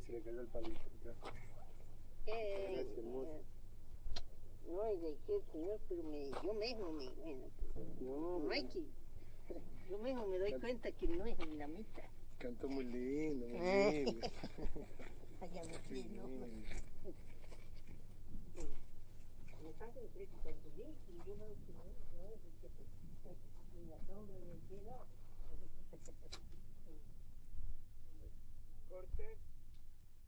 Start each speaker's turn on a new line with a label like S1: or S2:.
S1: se le cayó el palito. Gracias, hermoso.
S2: No, y de qué, señor, pero yo mismo bueno, no hay que, yo mismo me doy cuenta que no es en la mitad.
S1: Cantó muy lindo, muy lindo.
S2: Allá me quiero. Me pasa el precio cuando vi y yo veo que no es el que ni la sombra ni el cielo.
S1: Corte.